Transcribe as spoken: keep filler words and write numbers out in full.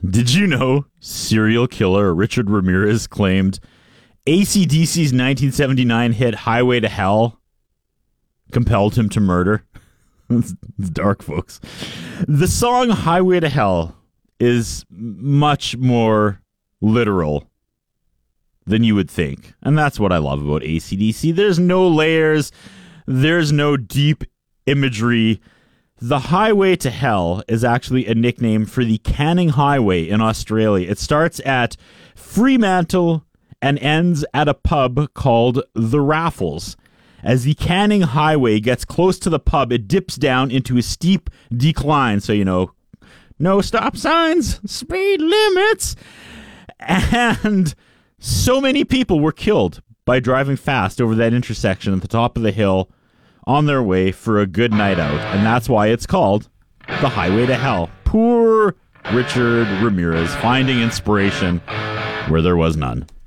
Did you know serial killer Richard Ramirez claimed A C D C's nineteen seventy-nine hit Highway to Hell compelled him to murder? It's dark, folks. The song Highway to Hell is much more literal than you would think. And that's what I love about A C D C. There's no layers. There's no deep imagery. The Highway to Hell is actually a nickname for the Canning Highway in Australia. It starts at Fremantle and ends at a pub called The Raffles. As the Canning Highway gets close to the pub, it dips down into a steep decline. So, you know, no stop signs, speed limits. And so many people were killed by driving fast over that intersection at the top of the hill on their way for a good night out. And that's why it's called the Highway to Hell. Poor Richard Ramirez finding inspiration where there was none.